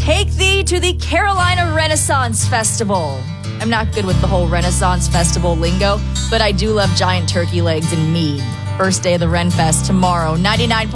take thee to the Carolina Renaissance Festival. I'm not good with the whole Renaissance Festival lingo, but I do love giant turkey legs and mead. First day of the Ren Fest tomorrow, 99.